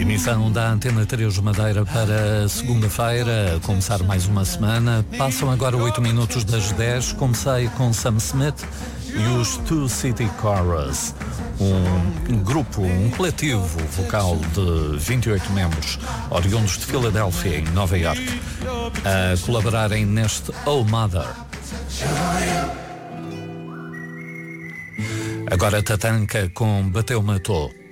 Emissão da Antena 3 Madeira para segunda-feira, a começar mais uma semana. Passam agora 8 minutos das 10. Comecei com Sam Smith e os Two City Chorus, um grupo, um coletivo vocal de 28 membros, oriundos de Filadélfia, em Nova York, a colaborarem neste Oh Mother. Agora Tatanka com Bateu Matou.